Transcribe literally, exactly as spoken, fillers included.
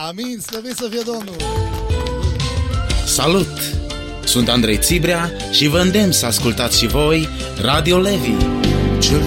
Amin, slăvit să fie Domnul! Salut! Sunt Andrei Țibrea și vă îndemn să ascultați și voi Radio Levi.